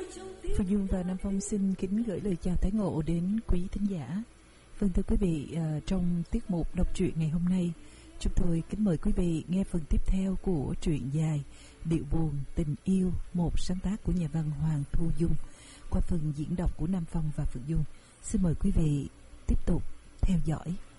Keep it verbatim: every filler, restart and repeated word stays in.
Phương Dung và Nam Phong xin kính gửi lời chào tái ngộ đến quý thính giả. Vâng, thưa quý vị, uh, trong tiết mục đọc truyện ngày hôm nay, chúng tôi kính mời quý vị nghe phần tiếp theo của truyện dài Điệu buồn tình yêu, một sáng tác của nhà văn Hoàng Thu Dung, qua phần diễn đọc của Nam Phong và Phương Dung. Xin mời quý vị tiếp tục theo dõi.